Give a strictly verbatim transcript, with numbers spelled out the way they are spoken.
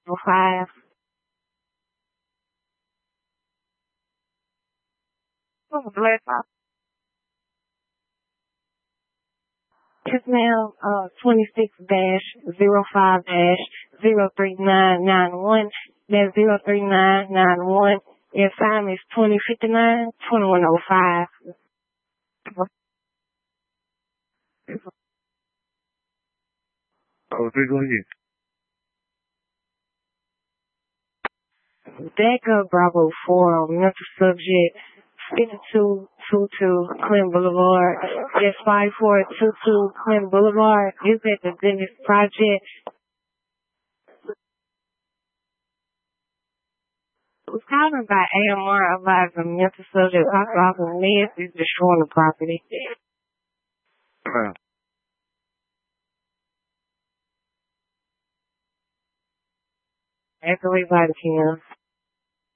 five. Oh, bless her. Yes, ma'am. Uh, twenty-six dash zero five dash zero three nine nine one. That's zero three nine nine one. Your time is twenty fifty nine twenty one oh five. Oh, three, go ahead. Deca Bravo four on mental subject fifty-two twenty-two Clinton Boulevard. Yes, five four two two Clinton Boulevard. Is at the Dennis Project. Was calling by A M R about the mental subject off of meds is destroying the property. Ma'am. Everybody can.